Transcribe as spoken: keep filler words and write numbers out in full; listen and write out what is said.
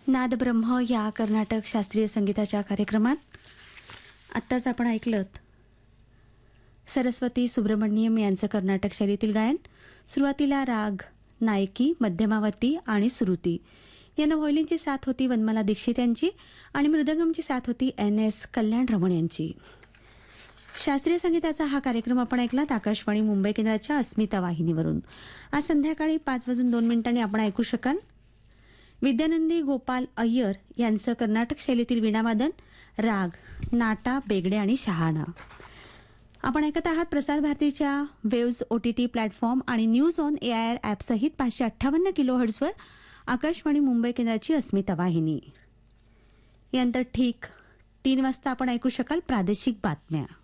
नादब्रह्म या कर्नाटक शास्त्रीय संगीताच्या कार्यक्रमात आत्ताच आपण ऐकलं सरस्वती सुब्रमण्यम यांचं कर्नाटक शैलीतील गायन. सुरुवातीला राग नायकी, मध्यमावती आणि श्रुती यांना व्हायोलिनची साथ होती वनमाला दीक्षित यांची आणि मृदंगमची साथ होती एन एस कल्याण रमण यांची. शास्त्रीय संगीताचा हा कार्यक्रम आपण ऐकलात आकाशवाणी मुंबई केंद्राच्या अस्मिता वाहिनीवरून. आज संध्याकाळी पाच वाजून दोन मिनिटांनी आपण ऐकू शकाल विद्यानंदी गोपाल अय्यर यांचं कर्नाटक शैलीतील वीणावादन, राग नाटा, बेगडे आणि शहाणा. आपण ऐकत आहात प्रसार भारतीच्या वेव्ज ओटीटी प्लॅटफॉर्म आणि news on A I R ॲपसहित पाचशे अठ्ठावन्न किलो हर्ट्झवर आकाशवाणी मुंबई केंद्राची अस्मिता वाहिनी. यानंतर ठीक तीन वाजता आपण ऐकू शकाल प्रादेशिक बातम्या.